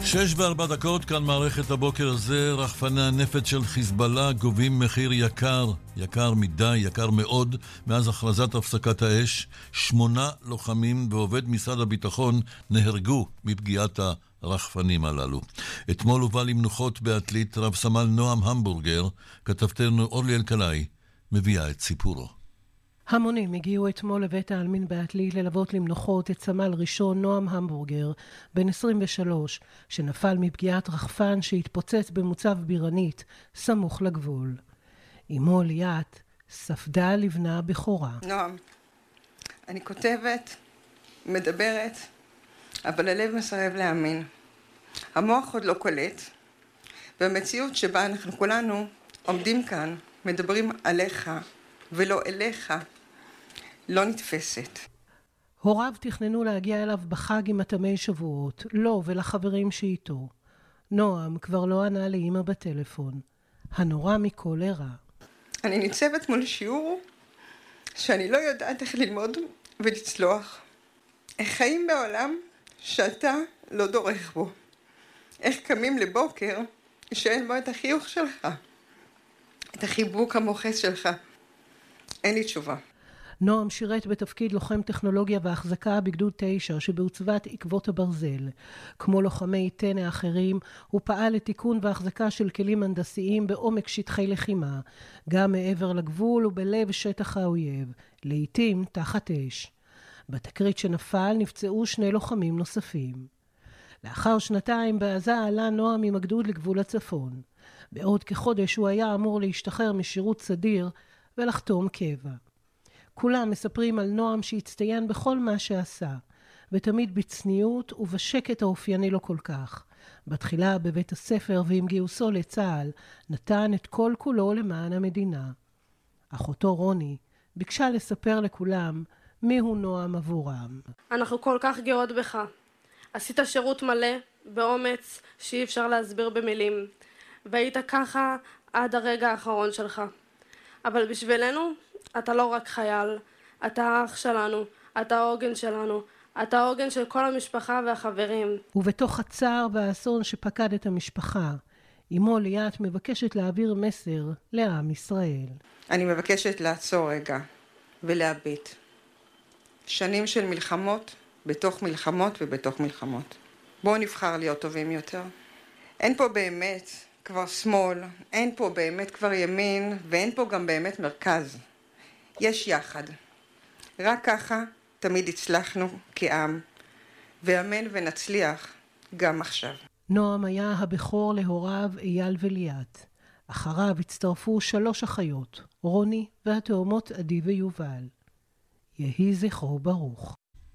6:04, כאן מערכת הבוקר הזה. רחפני הנפץ של חיזבאללה גובים מחיר יקר מדי, יקר מאוד. מאז הכרזת הפסקת האש, 8 לוחמים ועובד משרד הביטחון נהרגו מפגיעת הרחפנים הללו. אתמול הובא למנוחות בעתלית רב סמל נועם המבורגר. כתבתנו אורלי אלקלעי מביאה את סיפורו. המונים הגיעו אתמול לבית העלמין בעתלית ללוות למנוחות את סמל ראשון נועם המבורגר, בן 23, שנפל מפגיעת רחפן שהתפוצץ במוצב בירנית, סמוך לגבול. אמו ליאת ספדה לבנה בכורה. נועם, אני כותבת, מדברת, אבל הלב מסרב להאמין. המוח עוד לא קולט, והמציאות שבה אנחנו כולנו עומדים כאן, מדברים עליך ולא אליך, לא נתפסת. הוריו תכננו להגיע אליו בחג עם התמי שבועות, לו ולחברים שאיתו. נועם כבר לא ענה לאמא בטלפון. הנורא מכל אירע. אני ניצבת מול שיעור שאני לא יודעת איך ללמוד ולצלוח. איך חיים בעולם שאתה לא דורך בו. איך קמים לבוקר שאין בו את החיוך שלך, את החיבוק המוחץ שלך. אין לי תשובה. נועם שירת בתפקיד לוחם טכנולוגיה והחזקה בגדוד 9 שבעוצבת עקבות הברזל. כמו לוחמי טנא האחרים, הוא פעל לתיקון והחזקה של כלים הנדסיים בעומק שטחי לחימה, גם מעבר לגבול ובלב שטח האויב, לעתים תחת אש. בתקרית שנפל נפצעו 2 לוחמים נוספים. לאחר 2 בעזה עלה נועם עם הגדוד לגבול הצפון. בעוד כחודש הוא היה אמור להשתחרר משירות סדיר ולחתום קבע. כולם מספרים על נועם שהצטיין בכל מה שעשה, ותמיד בצניעות ובשקט האופייני לו כל כך. בתחילה בבית הספר ועם גיוסו לצה"ל, נתן את כל כולו למען המדינה. אחותו רוני ביקשה לספר לכולם מיהו נועם עבורם. אנחנו כל כך גאות בך. עשית שירות מלא, באומץ שאי אפשר להסביר במילים, והיית ככה עד הרגע האחרון שלך. אבל בשבילנו אתה לא רק חייל, אתה האח שלנו, אתה העוגן שלנו, אתה העוגן של כל המשפחה והחברים. ובתוך הצער והאסון שפקד את המשפחה, אמו ליאת מבקשת להעביר מסר לעם ישראל. אני מבקשת לעצור רגע ולהביט. שנים של מלחמות, בתוך מלחמות ובתוך מלחמות. בואו נבחר להיות טובים יותר. אין פה באמת כבר שמאל, אין פה באמת כבר ימין, ואין פה גם באמת מרכז. יש יחד. רק ככה תמיד הצלחנו כעם, ואמן ונצליח גם עכשיו. נועם היה הבכור להוריו אייל וליאת. אחריו הצטרפו 3 אחיות, רוני והתאומות עדי ויובל. יהי זכרו ברוך.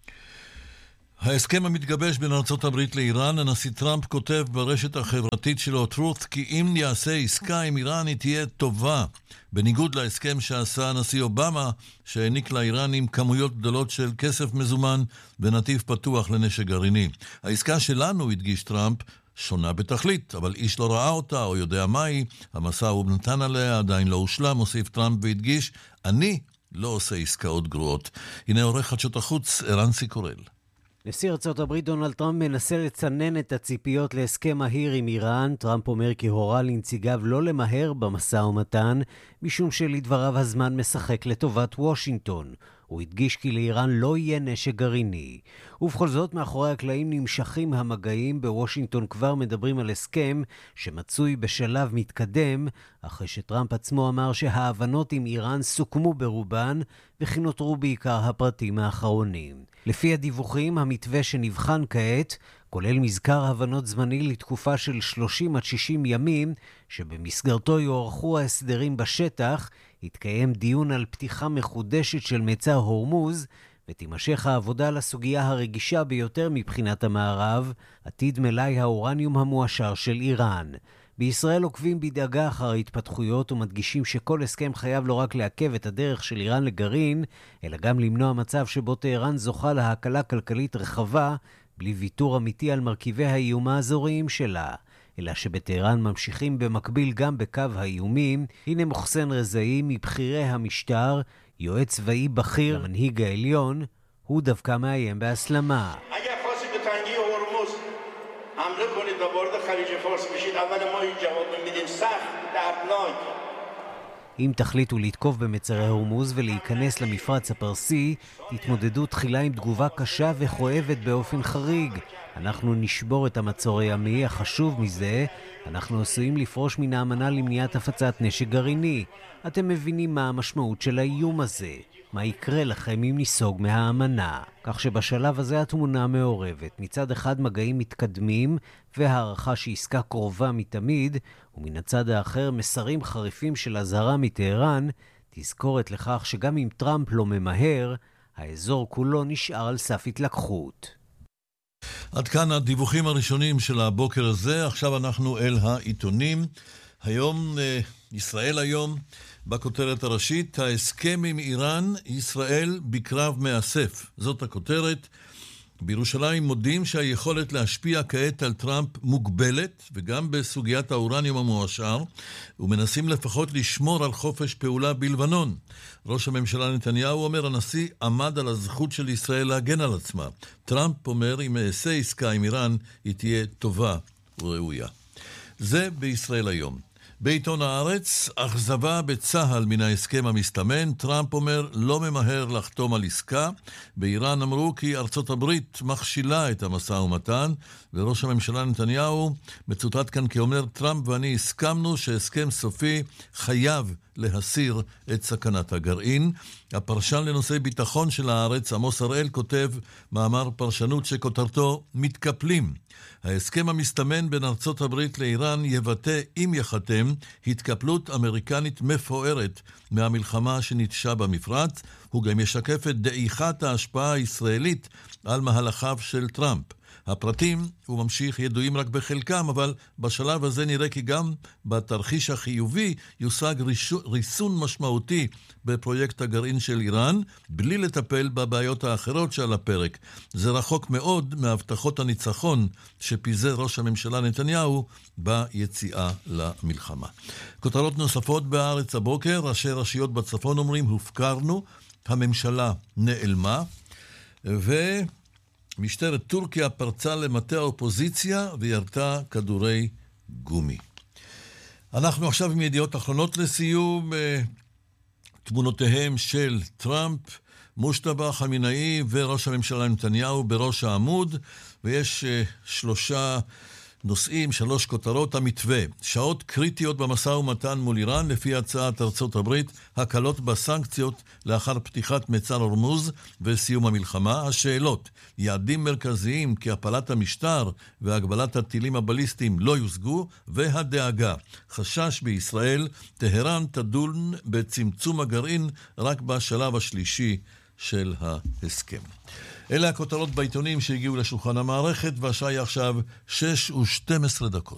ההסכם המתגבש בין ארצות הברית לאיראן, הנשיא טראמפ כותב ברשת החברתית שלו Truth כי אם יעשה עסקה עם איראן היא תהיה טובה, בניגוד להסכם שעשה הנשיא אובמה שהעניק לאיראנים כמויות גדולות של כסף מזומן ונתיב פתוח לנשק גרעיני. העסקה שלנו, הדגיש טראמפ, שונה בתכלית, אבל איש לא ראה אותה או יודע מהי. המשא ומתן עליה עדיין לא הושלם, הוסיף טראמפ והדגיש, אני לא עושה עסקאות גרועות. הנה עורך חדשות החוץ ערן סיקורל. נשיא ארצות הברית דונלד טראמפ מנסה לצנן את הציפיות להסכם מהיר עם איראן. טראמפ אומר כי הורה לנציגיו לא למהר במשא ומתן, משום שלדבריו הזמן משחק לטובת וושינגטון. הוא הדגיש כי לאיראן לא יהיה נשק גרעיני. ובכל זאת, מאחורי הקלעים נמשכים המגעים. בוושינגטון כבר מדברים על הסכם שמצוי בשלב מתקדם, אחרי שטראמפ עצמו אמר שההבנות עם איראן סוכמו ברובן, וכי נותרו בעיקר הפרטים האחרונים. לפי הדיווחים, המתווה שנבחן כעת כולל מזכר הבנות זמני לתקופה של 30 עד 60 ימים, שבמסגרתו יוארכו ההסדרים בשטח, יתקיים דיון על פתיחה מחודשת של מצר הורמוז, ותימשך העבודה על הסוגיה הרגישה ביותר מבחינת המערב, עתיד מלאי האורניום המואשר של איראן. בישראל עוקבים בדאגה אחר ההתפתחויות ומדגישים שכל הסכם חייב לא רק לעכב את הדרך של איראן לגרעין, אלא גם למנוע מצב שבו טהרן זוכה להקלה כלכלית רחבה, בלי ויתור אמיתי על מרכיבי האיום האזוריים שלה. אלא שבטהרן ממשיכים במקביל גם בקו האיומים. הנה מוחסן רזאי מבחירי המשטר, יועץ צבאי בכיר למנהיג העליון, הוא דווקא מאיים בהסלמה. اگر خاصی به تنگی هرمز حمله کنید و وارد خلیج فارس بشید. اول ما این جواب میدیم سخت دردناک. אם תחליטו לתקוף במצרי הורמוז ולהיכנס למפרץ הפרסי, תתמודדו תחילה עם תגובה קשה וכואבת באופן חריג. אנחנו נשבור את המצור הימי. החשוב מזה, אנחנו עשויים לפרוש מן האמנה למניעת הפצת נשק גרעיני. אתם מבינים מה המשמעות של האיום הזה. מה יקרה לכם אם ניסוג מהאמנה? כך שבשלב הזה התמונה מעורבת. מצד אחד מגעים מתקדמים והערכה שעסקה קרובה מתמיד, ומן הצד האחר מסרים חריפים של הזהרה מטהרן, תזכורת לכך שגם אם טראמפ לא ממהר, האזור כולו נשאר על סף התלקחות. עד כאן הדיווחים הראשונים של הבוקר הזה. עכשיו אנחנו אל העיתונים. היום, ישראל היום, בכותרת הראשית, ההסכם עם איראן, ישראל בקרב מאסף. זאת הכותרת. בירושלים מודים שהיכולת להשפיע כעת על טראמפ מוגבלת, וגם בסוגיית האורניום המועשר, ומנסים לפחות לשמור על חופש פעולה בלבנון. ראש הממשלה נתניהו אומר, הנשיא עמד על הזכות של ישראל להגן על עצמה. טראמפ אומר, אם אעשה עסקה עם איראן, היא תהיה טובה וראויה. זה בישראל היום. בעיתון הארץ, אכזבה בצהל מן ההסכם המסתמן. טראמפ אומר לא ממהר לחתום על עסקה. באיראן אמרו כי ארצות הברית מכשילה את המשא ומתן, וראש הממשלה נתניהו מצוטט כאן כאומר, טראמפ ואני הסכמנו שהסכם סופי חייב להסיר את סכנת הגרעין. הפרשן לנושאי ביטחון של הארץ, עמוס הראל, כותב מאמר פרשנות שכותרתו מתקפלים. ההסכם המסתמן בין ארצות הברית לאיראן יבטא, אם יחתם, התקפלות אמריקנית מפוארת מהמלחמה שנתשה במפרץ. הוא גם ישקף את דעיכת ההשפעה הישראלית על מהלכיו של טראמפ. הפרטים, הוא ממשיך, ידועים רק בחלקם, אבל בשלב הזה נראה כי גם בתרחיש החיובי יושג ריסון משמעותי בפרויקט הגרעין של איראן, בלי לטפל בבעיות האחרות שעל הפרק. זה רחוק מאוד מהבטחות הניצחון שפיזר ראש הממשלה נתניהו ביציאה למלחמה. כותרות נוספות בארץ הבוקר, ראשי רשויות בצפון אומרים, הופקרנו, הממשלה נעלמה, משטרת טורקיה פרצה למטה האופוזיציה וירתה כדורי גומי. אנחנו עכשיו עם ידיעות אחרונות לסיום. תמונותיהם של טראמפ, מושטבא, חמינאי וראש הממשלה נתניהו בראש העמוד, ויש שלושה נושאים, שלוש כותרות. המתווה, שעות קריטיות במשא ומתן מול איראן, לפי הצעת ארצות הברית, הקלות בסנקציות לאחר פתיחת מצר הורמוז וסיום המלחמה. השאלות, יעדים מרכזיים כהפלת המשטר והגבלת הטילים הבליסטיים לא יושגו, והדאגה, חשש בישראל, טהרן תדון בצמצום הגרעין רק בשלב השלישי של ההסכם. אלה הכותרות בעיתונים שהגיעו לשולחן המערכת, והשעה היא עכשיו 6:12.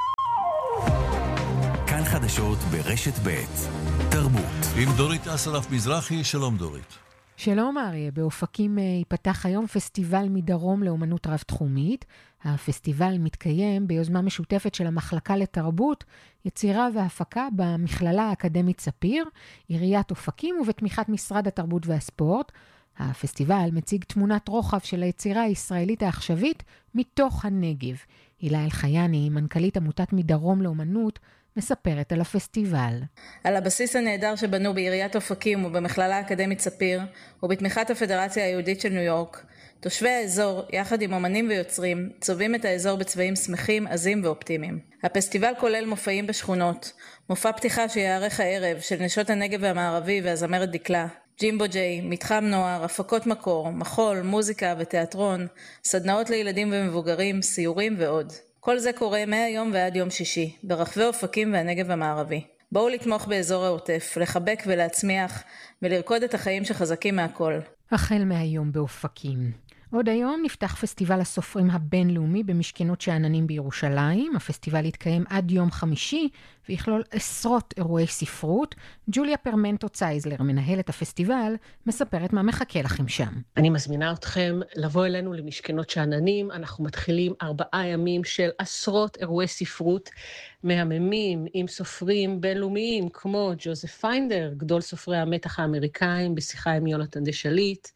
כאן חדשות ברשת ב' תרבות. עם דורית אסרף מזרחי. שלום דורית. שלום אריה, באופקים ייפתח היום פסטיבל מדרום לאומנות רב-תחומית. הפסטיבל מתקיים ביוזמה משותפת של המחלקה לתרבות, יצירה והפקה במכללה האקדמית ספיר, עיריית אופקים ובתמיכת משרד התרבות והספורט. הפסטיבל מציג תמונת רוחב של היצירה הישראלית העכשווית מתוך הנגב. הילה אלחייני, מנכ"לית עמותת מדרום לאומנות, מספרת על הפסטיבל. על הבסיס הנהדר שבנו בעיריית אופקים ובמכללה האקדמית ספיר, ובתמיכת הפדרציה היהודית של ניו יורק, תושבי האזור, יחד עם אומנים ויוצרים, צובעים את האזור בצבעים שמחים, עזים ואופטימיים. הפסטיבל כולל מופעים בשכונות, מופע פתיחה שיערך הערב של נשות הנגב והמערבי והזמרת דקלה, ג'ימבו ג'יי, מתחם נוער, הפקות מקור, מחול, מוזיקה ותיאטרון, סדנאות לילדים ומבוגרים, סיורים ועוד. כל זה קורה מהיום ועד יום שישי, ברחבי אופקים והנגב המערבי. בואו לתמוך באזור העוטף, לחבק ולהצמיח ולרקוד את החיים שחזקים מהכל. החל מהיום באופקים. עוד היום נפתח פסטיבל הסופרים הבינלאומי במשכנות שאננים בירושלים. הפסטיבל יתקיים עד יום חמישי ויכלול עשרות אירועי ספרות. ג'וליה פרמנטו צייזלר, מנהלת הפסטיבל, מספרת מה מחכה לכם שם. אני מזמינה אתכם לבוא אלינו למשכנות שאננים. אנחנו מתחילים 4 ימים של עשרות אירועי ספרות מהממים עם סופרים בינלאומיים כמו ג'וזף פיינדר, גדול סופרי המתח האמריקאים, בשיחה עם יונתן דשליט,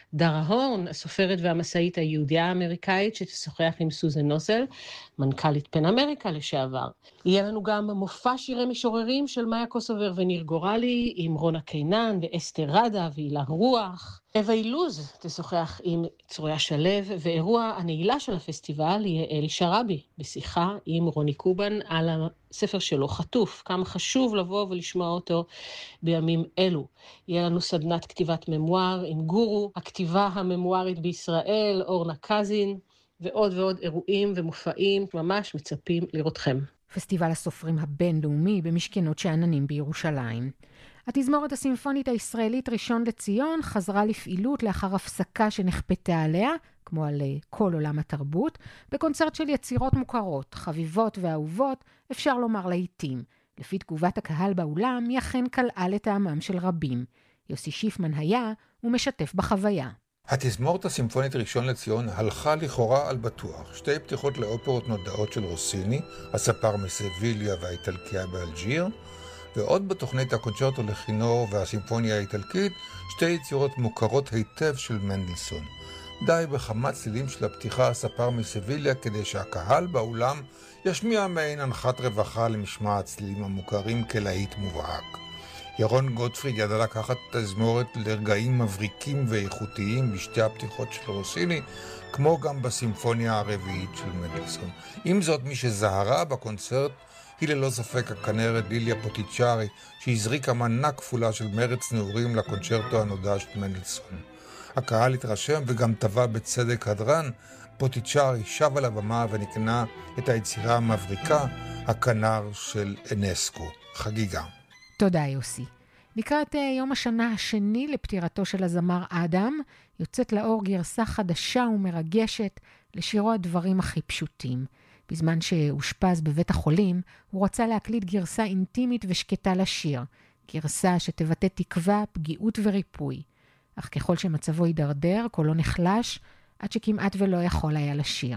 דרה הורן, הסופרת והמסעית היהודיה האמריקאית, שתשוחח עם סוזן נוסל, מנכ"לית פן אמריקה לשעבר. יהיה לנו גם מופע שירי משוררים של מאיה קוסובר וניר גורלי, עם רונה קינן ואסתר רדה והילה רוח. אווה אילוז תשוחח עם צרויה שלו, ואירוע הנעילה של הפסטיבל יהיה אלי שרבי, בשיחה עם רוני קובן על הספר שלו, חטוף. כמה חשוב לבוא ולשמוע אותו בימים אלו. יהיה לנו סדנת כתיבת ממואר עם גורו, הכתיבה הממוארית בישראל, אורנה קזין, ועוד ועוד אירועים ומופעים, ממש מצפים לראותכם. פסטיבל הסופרים הבינלאומי במשכנות שאננים בירושלים. התזמורת הסימפונית הישראלית ראשון לציון חזרה לפעילות לאחר הפסקה שנכפתה עליה, כמו על כל עולם התרבות, בקונצרט של יצירות מוכרות, חביבות ואהובות, אפשר לומר לעיתים. לפי תגובת הקהל באולם, היא אכן קלעה לטעמם של רבים. יוסי שיפמן היה ומשתף בחוויה. התזמורת הסימפונית ראשון לציון הלכה לכאורה על בטוח. שתי פתיחות לאופרות נודעות של רוסיני, הספר מסביליה והאיטלקיה באלג'יר, ועוד בתוכנית הקונצ'רטו לכינור והסימפוניה האיטלקית, שתי יצירות מוכרות היטב של מנדלסון. די בכמה צלילים של הפתיחה הספר מסביליה כדי שהקהל באולם ישמיע מעין הנחת רווחה למשמע הצלילים המוכרים כלהיט מובהק. ירון גוטפריד ידע לקחת תזמורת לרגעים מבריקים ואיכותיים בשתי הפתיחות של רוסיני, כמו גם בסימפוניה הרביעית של מנדלסון. עם זאת, מי שזהרה בקונצרט היא ללא ספק הכנרת ליליה פוטיצ'ארי, שהזריקה מנה כפולה של מרץ נעורים לקונצ'רטו הנודע של מנדלסון. הקהל התרשם וגם טבע בצדק הדרן. פוטיצ'ארי שב על הבמה ונקנה את היצירה המבריקה, הכנר של אנסקו. חגיגה. תודה יוסי. לקראת יום השנה השני לפטירתו של הזמר אדם, יוצאת לאור גרסה חדשה ומרגשת לשירו הדברים הכי פשוטים. בזמן שהושפז בבית החולים, הוא רצה להקליט גרסה אינטימית ושקטה לשיר, גרסה שתבטא תקווה, פגיעות וריפוי. אך ככל שמצבו יידרדר, קולו נחלש, עד שכמעט ולא יכול היה לשיר.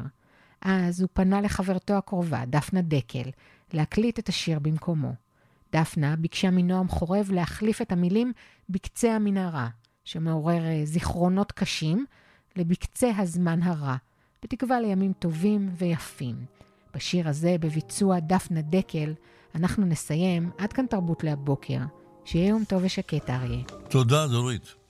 אז הוא פנה לחברתו הקרובה, דפנה דקל, להקליט את השיר במקומו. דפנה ביקשה מנועם חורב להחליף את המילים בקצה המנהרה, שמעורר זיכרונות קשים, לבקצה הזמן הרע, בתקווה לימים טובים ויפים. בשיר הזה, בביצוע דפנה דקל, אנחנו נסיים. עד כאן תרבות להבוקר. שיהיה יום טוב ושקט, אריה. תודה, דורית.